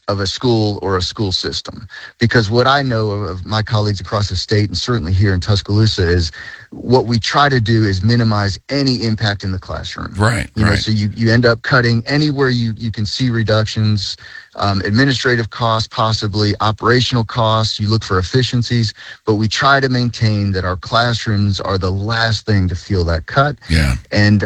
of a school or a school system. Because what I know of my colleagues across the state and certainly here in Tuscaloosa is what we try to do is minimize any impact in the classroom. Right. So you end up cutting anywhere you can see reductions, administrative costs, possibly operational costs. You look for efficiencies, but we try to maintain that our classrooms are the last thing to feel that cut. Yeah. And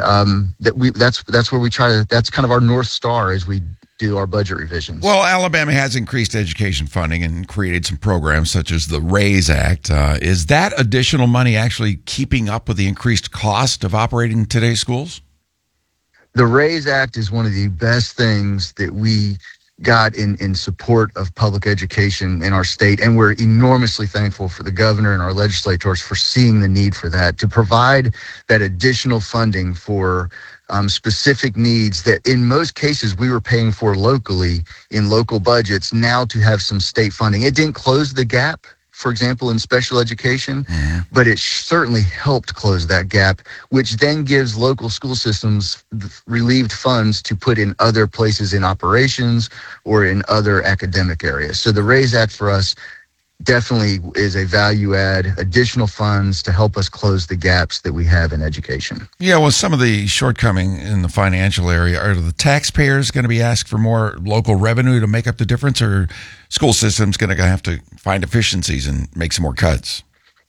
that's where we try to, that's kind of our North Star as we do our budget revisions. Well, Alabama has increased education funding and created some programs such as the RAISE Act. Is that additional money actually keeping up with the increased cost of operating today's schools? The RAISE Act is one of the best things that we got in support of public education in our state, and we're enormously thankful for the governor and our legislators for seeing the need for that, to provide that additional funding for specific needs that in most cases we were paying for locally in local budgets, now to have some state funding. It didn't close the gap, for example, in special education, but it certainly helped close that gap, which then gives local school systems relieved funds to put in other places in operations or in other academic areas. So the RAISE Act for us definitely is a value add, additional funds to help us close the gaps that we have in education. Yeah, well, some of the shortcoming in the financial area, are the taxpayers going to be asked for more local revenue to make up the difference, or school systems going to have to find efficiencies and make some more cuts?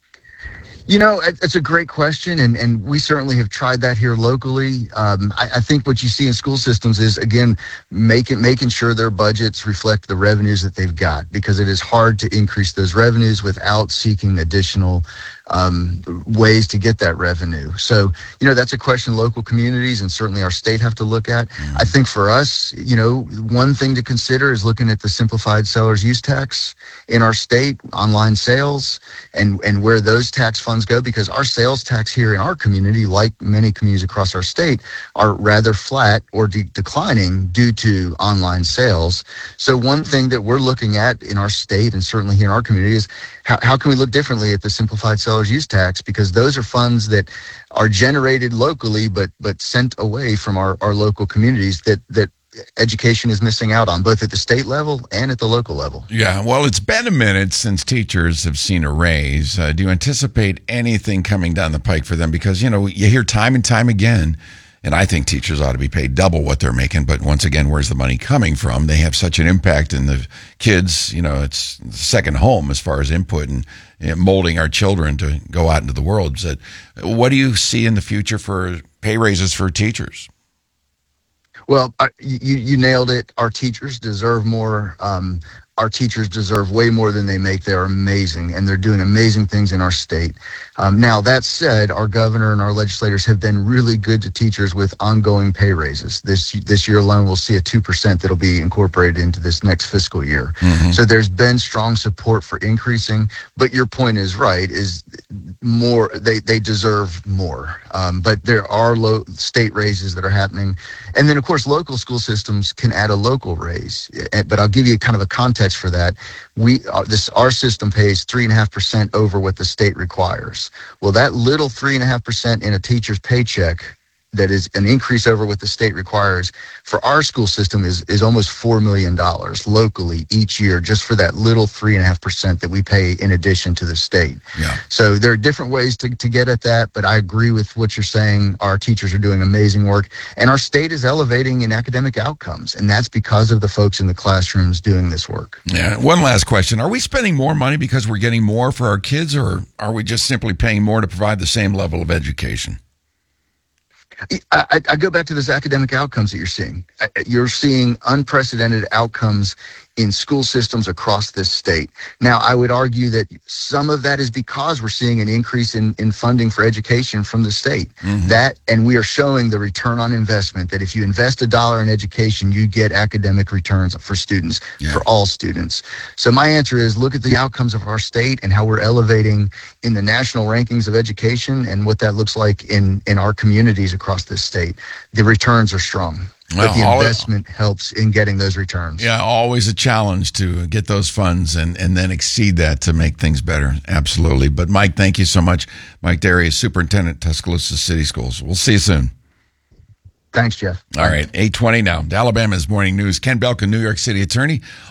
You know, it's a great question, and we certainly have tried that here locally. I think what you see in school systems is, again, making sure their budgets reflect the revenues that they've got, because it is hard to increase those revenues without seeking additional ways to get that revenue. So, that's a question local communities and certainly our state have to look at. I think for us, one thing to consider is looking at the simplified seller's use tax in our state, online sales, and where those tax funds go, because our sales tax here in our community, like many communities across our state, are rather flat or declining due to online sales. So one thing that we're looking at in our state and certainly here in our community is how can we look differently at the simplified seller's use tax, because those are funds that are generated locally but sent away from our local communities that education is missing out on, both at the state level and at the local level. Yeah, well, it's been a minute since teachers have seen a raise. Do you anticipate anything coming down the pike for them? Because, you hear time and time again, and I think teachers ought to be paid double what they're making. But once again, where's the money coming from? They have such an impact in the kids. It's the second home as far as input and molding our children to go out into the world. So what do you see in the future for pay raises for teachers? Well, you nailed it. Our teachers deserve more. Our teachers deserve way more than they make. They're amazing, and they're doing amazing things in our state. Now, that said, our governor and our legislators have been really good to teachers with ongoing pay raises. This year alone, we'll see a 2% that'll be incorporated into this next fiscal year. Mm-hmm. So there's been strong support for increasing. But your point is right, is more, they deserve more. But there are state raises that are happening. And then, of course, local school systems can add a local raise. But I'll give you kind of a context for that. Our system pays 3.5% over what the state requires. Well, that little 3.5% in a teacher's paycheck that is an increase over what the state requires for our school system is almost $4 million locally each year, just for that little 3.5% that we pay in addition to the state. Yeah. So there are different ways to get at that, but I agree with what you're saying. Our teachers are doing amazing work, and our state is elevating in academic outcomes, and that's because of the folks in the classrooms doing this work. Yeah. One last question. Are we spending more money because we're getting more for our kids, or are we just simply paying more to provide the same level of education? I go back to those academic outcomes that you're seeing. You're seeing unprecedented outcomes in school systems across this state. Now, I would argue that some of that is because we're seeing an increase in funding for education from the state. Mm-hmm. And we are showing the return on investment, that if you invest $1 in education, you get academic returns for students, for all students. So my answer is, look at the outcomes of our state and how we're elevating in the national rankings of education and what that looks like in our communities across this state. The returns are strong. But the investment helps in getting those returns. Yeah, always a challenge to get those funds and then exceed that to make things better. Absolutely. But Mike, thank you so much. Mike Derry, Superintendent, Tuscaloosa City Schools. We'll see you soon. Thanks, Jeff. All right, 8:20 now. Alabama's Morning News. Ken Belkin, New York City attorney.